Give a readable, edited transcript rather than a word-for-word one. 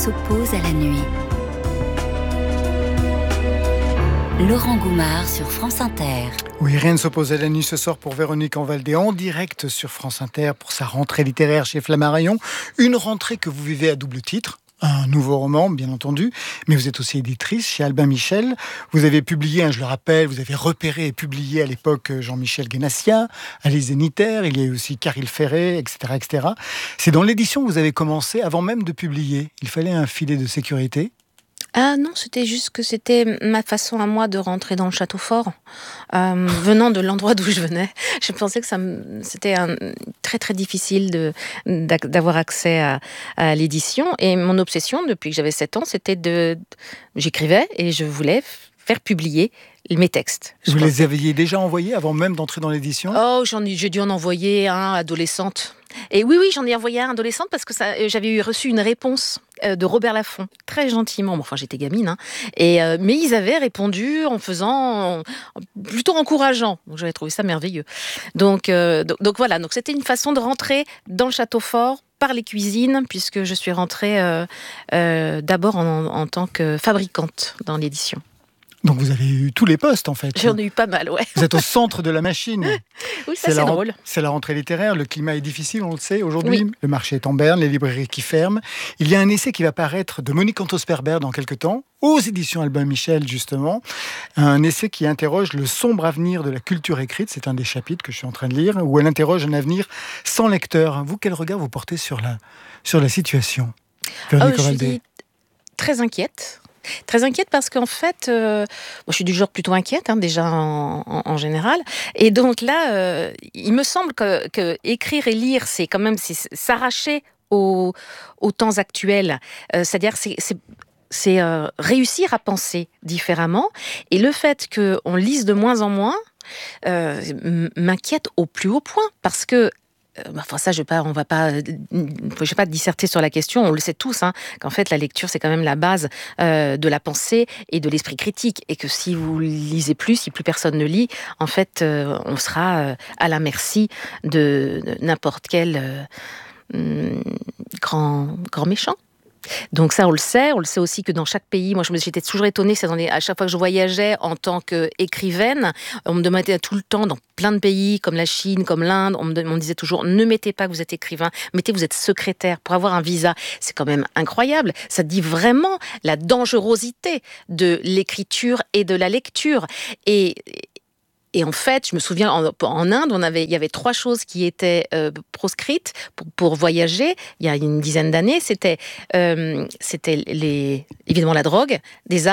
s'oppose à la nuit. Laurent Goumard sur France Inter. Oui, rien ne s'oppose à la nuit ce soir pour Véronique Envaldé en direct sur France Inter pour sa rentrée littéraire chez Flammarion. Une rentrée que vous vivez à double titre. Un nouveau roman, bien entendu, mais vous êtes aussi éditrice chez Albin Michel. Vous avez publié, je le rappelle, vous avez repéré et publié à l'époque Jean-Michel Guénassia, Alice Zeniter, il y a eu aussi Caril Ferré, etc., etc. C'est dans l'édition que vous avez commencé avant même de publier. Il fallait un filet de sécurité. Ah non, c'était juste que c'était ma façon à moi de rentrer dans le château fort. Venant de l'endroit d'où je venais, je pensais que c'était très très difficile d'avoir accès à l'édition. Et mon obsession, depuis que j'avais 7 ans, c'était j'écrivais et je voulais faire publier mes textes. Vous les aviez déjà envoyés avant même d'entrer dans l'édition ? Oh, j'ai dû en envoyer un adolescente. Et oui, j'en ai envoyé un adolescente parce que j'avais reçu une réponse de Robert Laffont, très gentiment. Enfin, j'étais gamine, hein. Mais ils avaient répondu en faisant plutôt encourageant. Donc, j'avais trouvé ça merveilleux. Donc voilà. Donc c'était une façon de rentrer dans le château fort par les cuisines, puisque je suis rentrée d'abord en tant que fabricante dans l'édition. Donc vous avez eu tous les postes en fait. J'en ai eu pas mal, ouais. Vous êtes au centre de la machine. Oui, ça c'est drôle. C'est la rentrée littéraire, le climat est difficile, on le sait aujourd'hui. Oui. Le marché est en berne, les librairies qui ferment. Il y a un essai qui va paraître de Monique Antos-Perber dans quelques temps, aux éditions Albin Michel justement. Un essai qui interroge le sombre avenir de la culture écrite. C'est un des chapitres que je suis en train de lire, où elle interroge un avenir sans lecteur. Vous, quel regard vous portez sur la situation, Véronique Envaldé ? Je suis très inquiète. Très inquiète parce qu'en fait, je suis du genre plutôt inquiète, déjà en général. Et donc là, il me semble que écrire et lire, c'est quand même s'arracher aux temps actuels. C'est-à-dire, c'est réussir à penser différemment. Et le fait qu'on lise de moins en moins m'inquiète au plus haut point parce que ça, je vais pas disserter sur la question. On le sait tous, qu'en fait, la lecture, c'est quand même la base de la pensée et de l'esprit critique. Et que si vous lisez plus, si plus personne ne lit, en fait, on sera à la merci de n'importe quel grand méchant. Donc ça, on le sait aussi que dans chaque pays, moi j'étais toujours étonnée, à chaque fois que je voyageais en tant qu'écrivaine, on me demandait tout le temps, dans plein de pays, comme la Chine, comme l'Inde, on me disait toujours, ne mettez pas que vous êtes écrivain, mettez vous êtes secrétaire pour avoir un visa. C'est quand même incroyable, ça dit vraiment la dangerosité de l'écriture et de la lecture. Et en fait, je me souviens, en Inde, il y avait 3 choses qui étaient proscrites pour voyager, il y a une dizaine d'années. C'était évidemment la drogue, des